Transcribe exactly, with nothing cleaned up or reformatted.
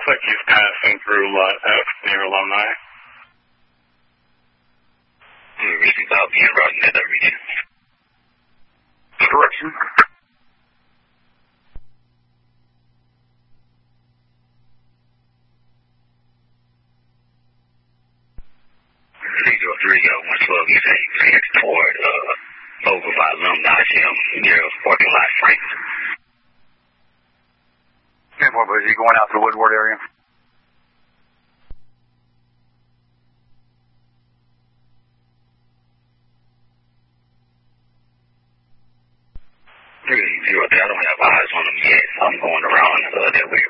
like he's passing through Lot F near Alumni. Hmm, reaching South End, routing that region. Correction. three zero three, uh, one twelve, you say he's heading toward, uh, over by Alumni Gym, near parking lot Frank. And what was he going out to the Woodward area? three zero three, I don't have eyes on him yet, so I'm going around uh, that way